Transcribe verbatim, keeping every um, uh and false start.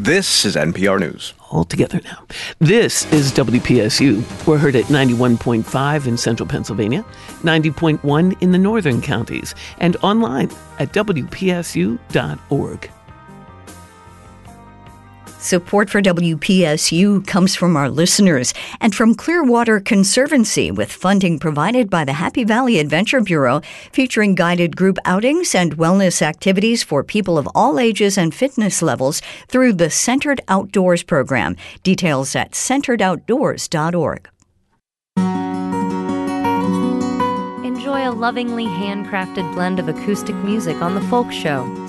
This is N P R News. All together now. This is W P S U. We're heard at ninety-one point five in central Pennsylvania, ninety point one in the northern counties, and online at W P S U dot org. Support for W P S U comes from our listeners and from Clearwater Conservancy, with funding provided by the Happy Valley Adventure Bureau, featuring guided group outings and wellness activities for people of all ages and fitness levels through the Centered Outdoors program. Details at centered outdoors dot org. Enjoy a lovingly handcrafted blend of acoustic music on The Folk Show.